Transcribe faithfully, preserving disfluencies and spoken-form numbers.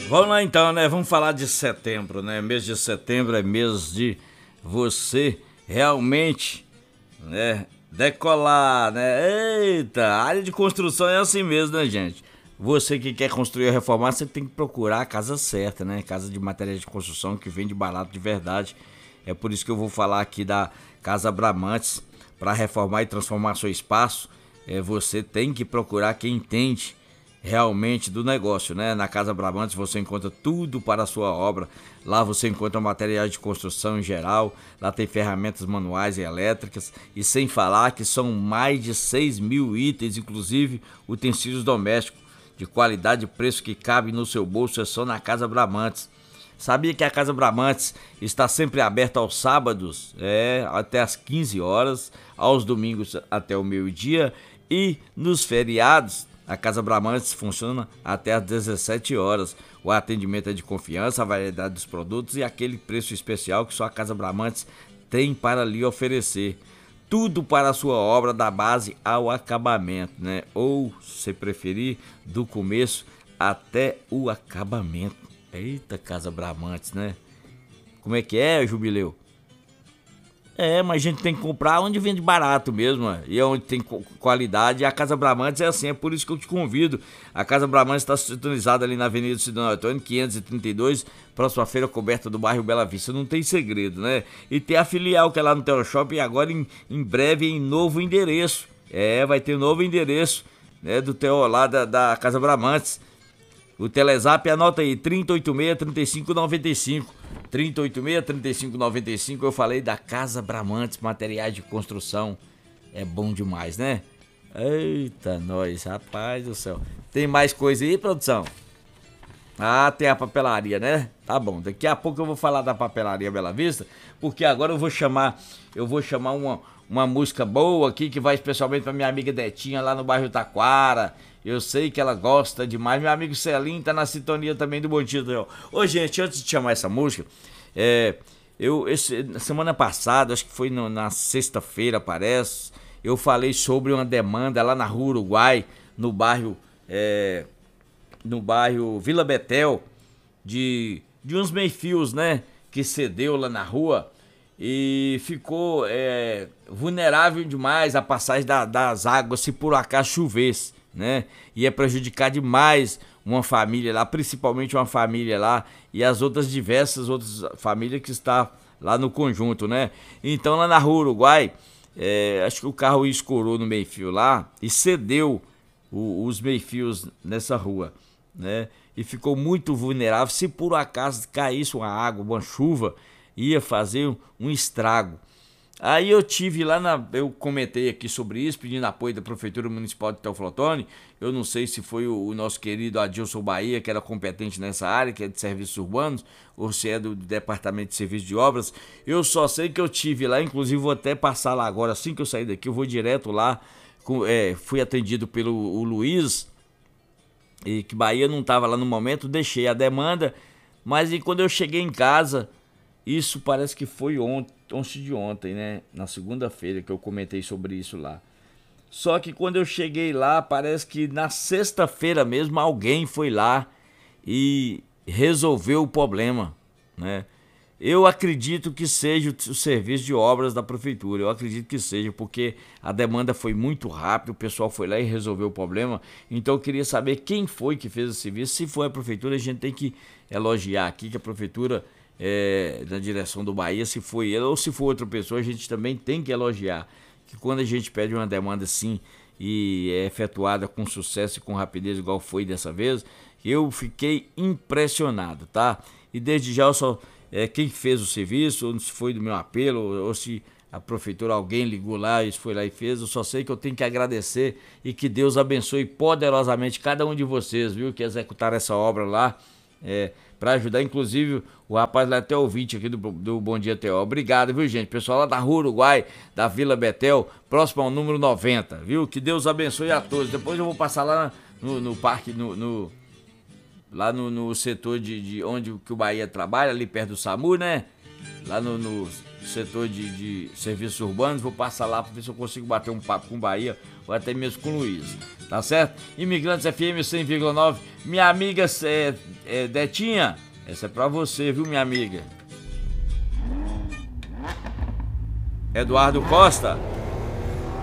Vamos lá então, né? Vamos falar de setembro, né? Mês de setembro é mês de você realmente, né, decolar, né? Eita, a área de construção é assim mesmo, né, gente? Você que quer construir ou reformar, você tem que procurar a casa certa, né? Casa de materiais de construção que vende barato de verdade. É por isso que eu vou falar aqui da Casa Bramantes. Para reformar e transformar seu espaço, é, você tem que procurar quem entende realmente do negócio, né? Na Casa Bramantes você encontra tudo para a sua obra. Lá você encontra materiais de construção em geral, lá tem ferramentas manuais e elétricas, e sem falar que são mais de seis mil itens, inclusive utensílios domésticos, de qualidade e preço que cabe no seu bolso, é só na Casa Bramantes. Sabia que a Casa Bramantes está sempre aberta aos sábados, é, até às quinze horas, aos domingos até o meio-dia, e nos feriados a Casa Bramantes funciona até às dezessete horas. O atendimento é de confiança, a variedade dos produtos e aquele preço especial que só a Casa Bramantes tem para lhe oferecer. Tudo para a sua obra, da base ao acabamento, né? Ou, se preferir, do começo até o acabamento. Eita, Casa Bramantes, né? Como é que é, Jubileu? É, mas a gente tem que comprar onde vende barato mesmo, ó, e onde tem qualidade. E a Casa Bramantes é assim, é por isso que eu te convido. A Casa Bramantes está sintonizada ali na Avenida Cidadão Antônio, quinhentos e trinta e dois, próxima feira coberta do bairro Bela Vista. Não tem segredo, né? E tem a filial que é lá no Teo Shopping, e agora em, em breve em novo endereço. É, vai ter novo endereço, né, do Teo lá da, da Casa Bramantes. O Telezap, anota aí, trinta e oito seis, trinta e cinco noventa e cinco. trinta e oito seis, trinta e cinco noventa e cinco. Eu falei da Casa Bramantes, materiais de construção. É bom demais, né? Eita, nós, rapaz do céu. Tem mais coisa aí, produção? Ah, tem a papelaria, né? Tá bom, daqui a pouco eu vou falar da papelaria Bela Vista, porque agora eu vou chamar, eu vou chamar uma, uma música boa aqui, que vai especialmente pra minha amiga Detinha lá no bairro Taquara. Eu sei que ela gosta demais. Meu amigo Celinho tá na sintonia também do Bom Dia. Ô, gente, antes de chamar essa música, é, eu, esse, na semana passada, acho que foi no, na sexta-feira, parece, eu falei sobre uma demanda lá na Rua Uruguai, no bairro, é, no bairro Vila Betel, de, de uns meio-fios, né, que cedeu lá na rua e ficou é, vulnerável demais a passagem da, das águas se por acaso chovesse, né? Ia prejudicar demais uma família lá, principalmente uma família lá e as outras diversas outras famílias que está lá no conjunto, né? Então lá na Rua Uruguai, é, acho que o carro escorou no meio-fio lá e cedeu o, os meio-fios nessa rua, né? E ficou muito vulnerável. Se por acaso caísse uma água, uma chuva, ia fazer um, um estrago. Aí eu tive lá, na, eu comentei aqui sobre isso, pedindo apoio da Prefeitura Municipal de Teoflotone. Eu não sei se foi o, o nosso querido Adilson Bahia, que era competente nessa área, que é de serviços urbanos, ou se é do Departamento de Serviços de Obras. Eu só sei que eu tive lá, inclusive vou até passar lá agora, assim que eu sair daqui, eu vou direto lá. Com, é, fui atendido pelo o Luiz, e que Bahia não estava lá no momento, deixei a demanda, mas e quando eu cheguei em casa, isso parece que foi ontem, ontem de ontem, né? Na segunda-feira que eu comentei sobre isso lá. Só que quando eu cheguei lá, parece que na sexta-feira mesmo alguém foi lá e resolveu o problema, né? Eu acredito que seja o serviço de obras da prefeitura, eu acredito que seja, porque a demanda foi muito rápida, o pessoal foi lá e resolveu o problema. Então eu queria saber quem foi que fez o serviço. Se foi a prefeitura, a gente tem que elogiar aqui que a prefeitura, é, na direção do Bahia, se foi ele ou se for outra pessoa, a gente também tem que elogiar. Que quando a gente pede uma demanda assim e é efetuada com sucesso e com rapidez, igual foi dessa vez, eu fiquei impressionado, tá? E desde já eu só... É, quem fez o serviço, ou se foi do meu apelo, ou, ou se a prefeitura, alguém ligou lá e foi lá e fez, eu só sei que eu tenho que agradecer e que Deus abençoe poderosamente cada um de vocês, viu, que executaram essa obra lá, é, para ajudar, inclusive o rapaz lá até ouvinte aqui do, do Bom Dia Teó. Obrigado, viu, gente? Pessoal lá da Rua Uruguai, da Vila Betel, próximo ao número noventa, viu? Que Deus abençoe a todos. Depois eu vou passar lá no, no parque, no... no lá no, no setor de, de onde que o Bahia trabalha, ali perto do SAMU, né? Lá no, no setor de, de serviços urbanos, vou passar lá para ver se eu consigo bater um papo com Bahia ou até mesmo com Luiz, tá certo? Imigrantes F M cem vírgula nove, minha amiga é, é, Detinha, essa é pra você, viu, minha amiga? Eduardo Costa.